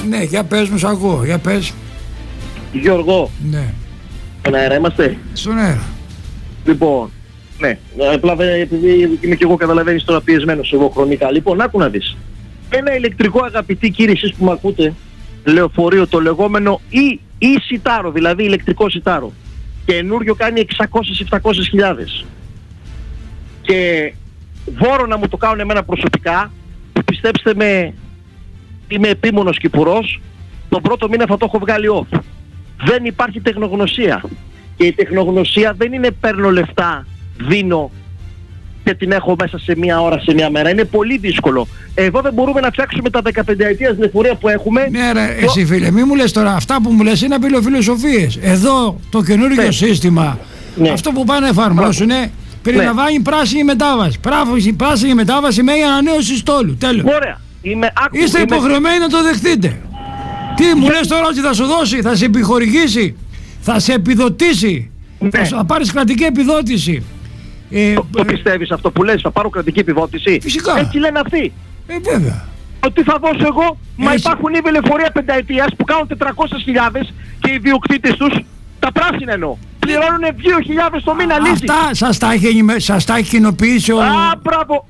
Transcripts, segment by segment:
Ναι, για πες μου, σ' ακούω, για πες. Γιώργο, Ναι. στον αέρα είμαστε. Στον αέρα. Λοιπόν, ναι, απλά επειδή είμαι και εγώ, καταλαβαίνεις τώρα, πιεσμένος εγώ χρονικά. Λοιπόν, άκου να δεις. Ένα ηλεκτρικό, αγαπητοί κύριοι, εσείς που με ακούτε, λεωφορείο, το λεγόμενο ή σιτάρο, δηλαδή ηλεκτρικό σιτάρο, καινούριο κάνει 600-700 χιλιάδες. Και βόρο να μου το κάνουν εμένα προσωπικά, που πιστέψτε με, είμαι επίμονος Κυπουρός, τον πρώτο μήνα θα το έχω βγάλει off. Δεν υπάρχει τεχνογνωσία. Και η τεχνογνωσία δεν είναι παίρνω λεφτά, δίνω και την έχω μέσα σε μία ώρα, σε μία μέρα. Είναι πολύ δύσκολο. Εδώ δεν μπορούμε να φτιάξουμε τα 15 ετίας λεωφορεία που έχουμε. Ναι ρε, εσύ φίλε, μη μου λες τώρα, αυτά που μου λες είναι απειλοφιλοσοφίες. Εδώ το καινούργιο σύστημα, αυτό που πάνε να εφαρμόσουν, περιλαμβάνει πράσινη μετάβαση. Πράσινη μετάβαση με ανανέωση στόλου. Τέλος. Ωραία. Είστε υποχρεωμένοι να το δεχτείτε. Τι μου λες τώρα ότι θα σου δώσει, θα σε επιχορηγήσει, θα σε επιδοτήσει, θα πάρεις κρατική επιδότηση. Το πιστεύεις αυτό που λες, θα πάρω κρατική επιδότηση? Φυσικά. Έτσι λένε αυτοί. Βέβαια. Ότι θα δώσω εγώ, μα υπάρχουν ήδη λεωφορεία πενταετίας που κάνουν 400.000 και οι ιδιοκτήτες τους, τα πράσινα εννοώ, πληρώνουν 2.000 το μήνα λύση. Αυτά σας τα έχει κοινοποιήσει ο... Μπράβο.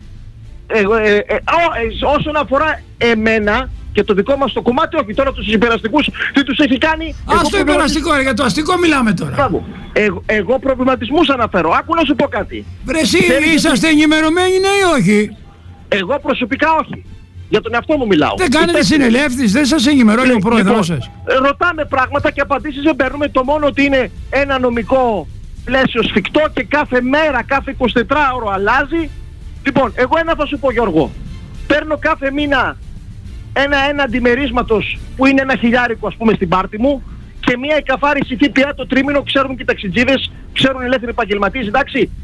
Όσον αφορά εμένα και το δικό μας το κομμάτι, όχι, τώρα τους υπεραστικούς τι τους έχει κάνει. Ας το υπεραστικό, για το αστικό μιλάμε τώρα. Μπράβο. Εγώ προβληματισμούς αναφέρω. Άκου να σου πω κάτι. Βρε εσύ, είσαστε ενημερωμένοι ναι ή όχι? Εγώ προσωπικά όχι. Για τον εαυτό μου μιλάω. Δεν κάνετε συνελεύθεις, δεν σας ενημερώνει ο πρόεδρος σας? Ρωτάμε πράγματα και απαντήσεις δεν παίρνουμε. Το μόνο ότι είναι ένα νομικό πλαίσιο σφιχτό και κάθε μέρα, κάθε 24ωρο αλλάζει. Λοιπόν, εγώ ένα θα σου πω, Γιώργο. Παίρνω κάθε μήνα ένα αντιμερίσματος που είναι 1.000, ας πούμε, στην πάρτη μου και μια εκαθάριση ΦΠΑ το τρίμηνο, ξέρουν και οι ταξιτζίδες, ξέρουν οι ελεύθεροι επαγγελματίες, εντάξει.